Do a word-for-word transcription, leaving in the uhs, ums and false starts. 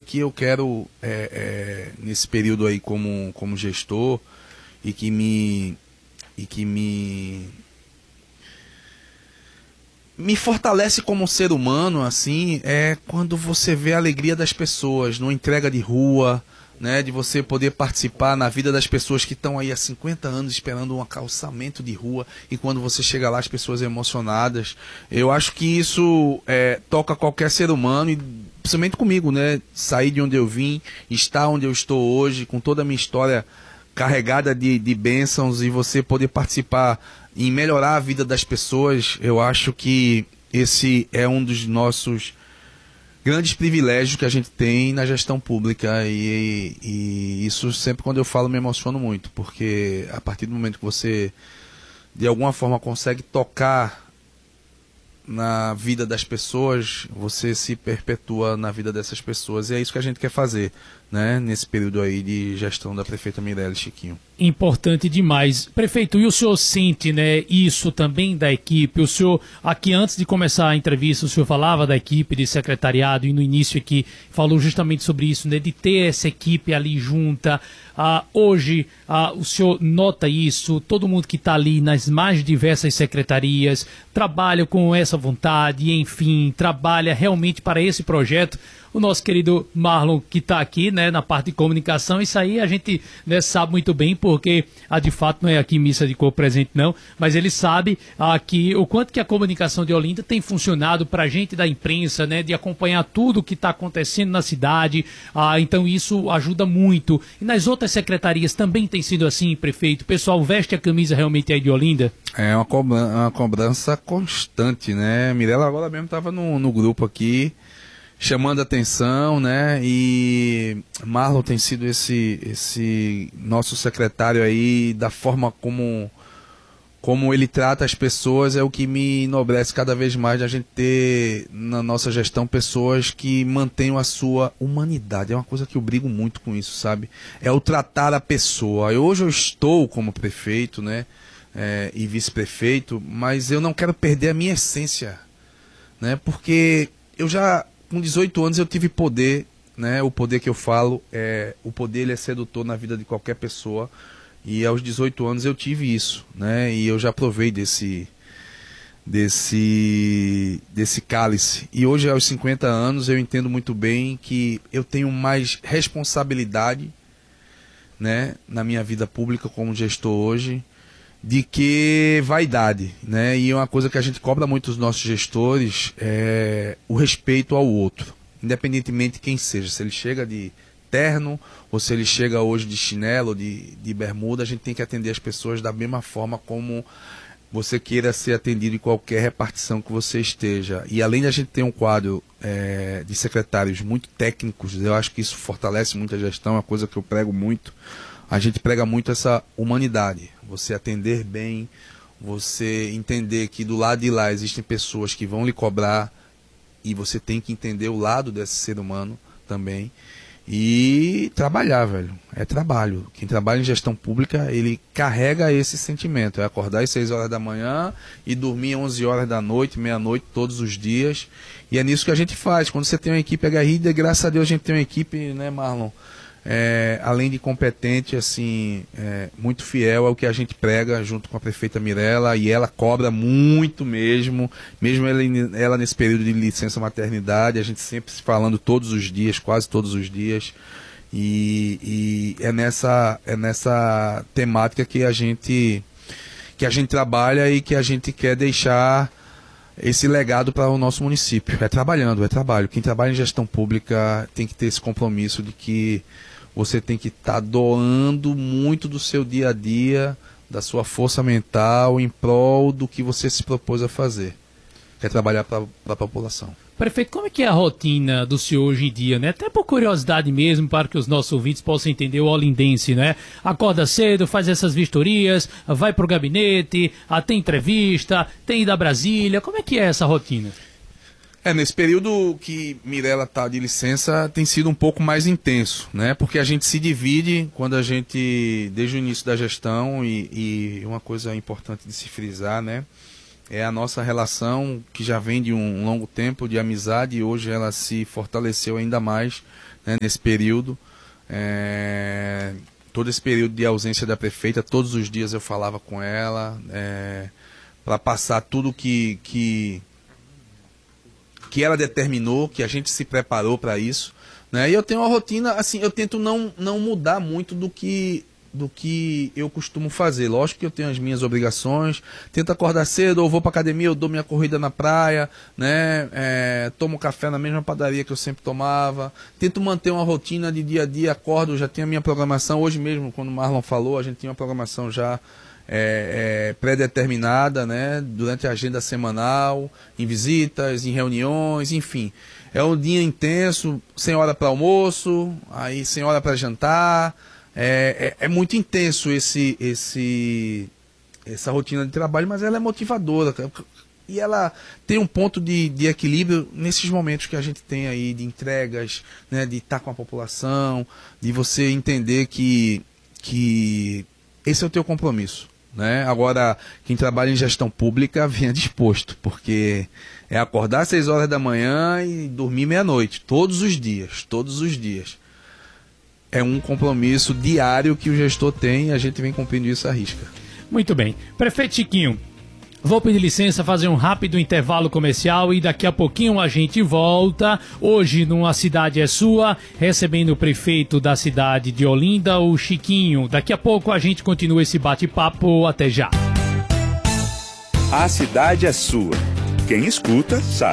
que eu quero, é, é, nesse período aí como, como gestor, e que me... E que me me fortalece como ser humano, assim, é quando você vê a alegria das pessoas, numa entrega de rua, né, de você poder participar na vida das pessoas que estão aí há cinquenta anos esperando um calçamento de rua, e quando você chega lá as pessoas emocionadas. Eu acho que isso é, toca qualquer ser humano, e principalmente comigo, né, sair de onde eu vim, estar onde eu estou hoje, com toda a minha história carregada de, de bênçãos, e você poder participar em melhorar a vida das pessoas. Eu acho que esse é um dos nossos grandes privilégios que a gente tem na gestão pública, e, e isso sempre, quando eu falo, me emociono muito, porque a partir do momento que você de alguma forma consegue tocar na vida das pessoas, você se perpetua na vida dessas pessoas, e é isso que a gente quer fazer, né, nesse período aí de gestão da prefeita Mirelle Chiquinho. Importante demais. Prefeito, e o senhor sente, né, isso também da equipe? O senhor, aqui antes de começar a entrevista, o senhor falava da equipe de secretariado, e no início aqui falou justamente sobre isso, né, de ter essa equipe ali junta. Ah, hoje, ah, o senhor nota isso? Todo mundo que está ali nas mais diversas secretarias trabalha com essa vontade, enfim, trabalha realmente para esse projeto. O nosso querido Marlon, que está aqui, né, na parte de comunicação, isso aí a gente, né, sabe muito bem, porque ah, de fato não é aqui missa de cor presente não, mas ele sabe ah, que o quanto que a comunicação de Olinda tem funcionado para a gente da imprensa, né, de acompanhar tudo o que está acontecendo na cidade. Ah, então isso ajuda muito. E nas outras secretarias também tem sido assim, prefeito? O pessoal veste a camisa realmente aí de Olinda? É uma cobrança, uma cobrança constante, né? Mirella agora mesmo estava no, no grupo aqui, chamando atenção, né, e Marlon tem sido esse, esse nosso secretário aí, da forma como, como ele trata as pessoas, é o que me enobrece cada vez mais, de a gente ter na nossa gestão pessoas que mantenham a sua humanidade. É uma coisa que eu brigo muito com isso, sabe? É o tratar a pessoa. Eu, hoje eu estou como prefeito, né, é, e vice-prefeito, mas eu não quero perder a minha essência, né, porque eu já... Com dezoito anos eu tive poder, né? O poder que eu falo, é, o poder ele é sedutor na vida de qualquer pessoa, e aos dezoito anos eu tive isso, né? E eu já provei desse, desse, desse cálice. E hoje, aos cinquenta anos, eu entendo muito bem que eu tenho mais responsabilidade, né, na minha vida pública como gestor hoje, de que vaidade, né? E uma coisa que a gente cobra muito dos nossos gestores é o respeito ao outro, independentemente de quem seja, se ele chega de terno ou se ele chega hoje de chinelo, de, de bermuda. A gente tem que atender as pessoas da mesma forma como você queira ser atendido em qualquer repartição que você esteja. E além de a gente ter um quadro é, de secretários muito técnicos, eu acho que isso fortalece muito a gestão, é uma coisa que eu prego muito. A gente prega muito essa humanidade, você atender bem, você entender que do lado de lá existem pessoas que vão lhe cobrar, e você tem que entender o lado desse ser humano também, e trabalhar, velho, é trabalho. Quem trabalha em gestão pública, ele carrega esse sentimento, é acordar às seis horas da manhã e dormir às onze horas da noite, meia-noite, todos os dias, e é nisso que a gente faz. Quando você tem uma equipe aguerrida, graças a Deus a gente tem uma equipe, né, Marlon? É, além de competente, assim, é, muito fiel ao que a gente prega junto com a prefeita Mirella, e ela cobra muito mesmo, mesmo ela, ela nesse período de licença maternidade, a gente sempre se falando todos os dias, quase todos os dias, e, e é, nessa, é nessa temática que a gente que a gente trabalha e que a gente quer deixar esse legado para o nosso município. É trabalhando, é trabalho. Quem trabalha em gestão pública tem que ter esse compromisso de que você tem que estar tá doando muito do seu dia a dia, da sua força mental, em prol do que você se propôs a fazer, que é trabalhar para a população. Prefeito, como é que é a rotina do senhor hoje em dia, né? Até por curiosidade mesmo, para que os nossos ouvintes possam entender o olindense, né? Acorda cedo, faz essas vistorias, vai para o gabinete, tem entrevista, tem ida a Brasília. Como é que é essa rotina? É, nesse período que Mirella está de licença, tem sido um pouco mais intenso, né? Porque a gente se divide quando a gente, desde o início da gestão, e, e uma coisa importante de se frisar, né? É a nossa relação, que já vem de um longo tempo de amizade, e hoje ela se fortaleceu ainda mais né, nesse período. É, todo esse período de ausência da prefeita, todos os dias eu falava com ela, é, para passar tudo que, que, que ela determinou, que a gente se preparou para isso. Né? E eu tenho uma rotina, assim, eu tento não, não mudar muito do que, do que eu costumo fazer. Lógico que eu tenho as minhas obrigações, tento acordar cedo, ou vou para academia, eu dou minha corrida na praia, né? É, tomo café na mesma padaria que eu sempre tomava, tento manter uma rotina de dia a dia, acordo, já tenho a minha programação. Hoje mesmo, quando o Marlon falou, a gente tinha uma programação já é, é, pré-determinada, né? Durante a agenda semanal, em visitas, em reuniões, enfim. É um dia intenso, sem hora para almoço, aí sem hora para jantar. É, é, é muito intenso esse, esse, essa rotina de trabalho, mas ela é motivadora. E ela tem um ponto de, de equilíbrio nesses momentos que a gente tem aí de entregas, né, de estar com a população, de você entender que, que esse é o teu compromisso. Né? Agora, quem trabalha em gestão pública venha disposto, porque é acordar às seis horas da manhã e dormir meia-noite, todos os dias, todos os dias. É um compromisso diário que o gestor tem e a gente vem cumprindo isso à risca. Muito bem. Prefeito Chiquinho, vou pedir licença, fazer um rápido intervalo comercial e daqui a pouquinho a gente volta. Hoje, numa Cidade é Sua, recebendo o prefeito da cidade de Olinda, o Chiquinho. Daqui a pouco a gente continua esse bate-papo. Até já. A cidade é sua. Quem escuta, sabe.